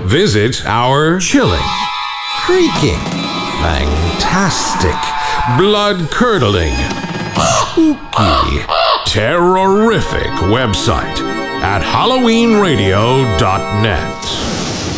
Visit our chilling, creaking, fantastic, blood-curdling, spooky, terrorific website at HalloweenRadio.net.